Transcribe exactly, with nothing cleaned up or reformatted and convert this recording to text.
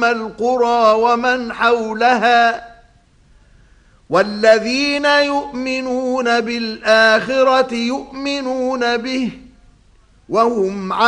أم القرى ومن حولها والذين يؤمنون بالآخرة يؤمنون به وهم